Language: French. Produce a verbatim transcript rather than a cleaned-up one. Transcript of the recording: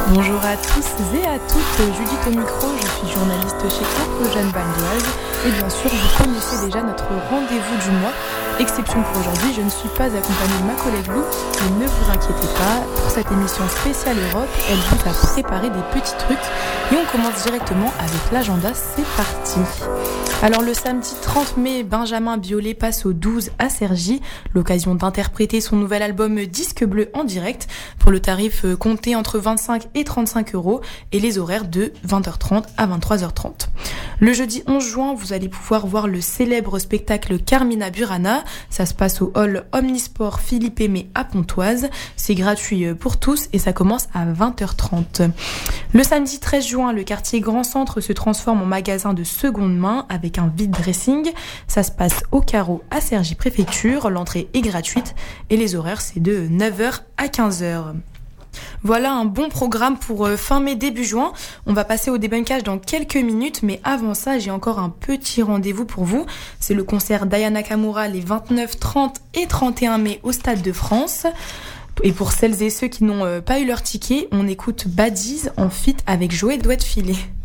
Bonjour à tous et à toutes, Judith au micro, je suis journaliste chez Info Jeune Valdoise et bien sûr vous connaissez déjà notre rendez-vous du mois. Exception pour aujourd'hui, je ne suis pas accompagnée de ma collègue Lou, mais ne vous inquiétez pas, pour cette émission spéciale Europe, elle vous a préparé des petits trucs et on commence directement avec l'agenda, c'est parti. Alors le samedi trente mai, Benjamin Biolay passe au douze à Cergy, l'occasion d'interpréter son nouvel album Disque Bleu en direct pour le tarif compté entre vingt-cinq et trente-cinq euros et les horaires de vingt heures trente à vingt-trois heures trente. Le jeudi onze juin, vous allez pouvoir voir le célèbre spectacle Carmina Burana. Ça se passe au hall Omnisport Philippe Aimé à Pontoise. C'est gratuit pour tous et ça commence à vingt heures trente. Le samedi treize juin, le quartier Grand Centre se transforme en magasin de seconde main avec un vide dressing. Ça se passe au Carreau à Cergy Préfecture. L'entrée est gratuite et les horaires c'est de neuf heures à quinze heures. Voilà un bon programme pour fin mai, début juin. On va passer au débunkage dans quelques minutes, mais avant ça, j'ai encore un petit rendez-vous pour vous. C'est le concert d'Aya Nakamura les vingt-neuf, trente et trente et un mai au Stade de France. Et pour celles et ceux qui n'ont pas eu leur ticket, on écoute Badiz en feat avec Joey Doit Filer.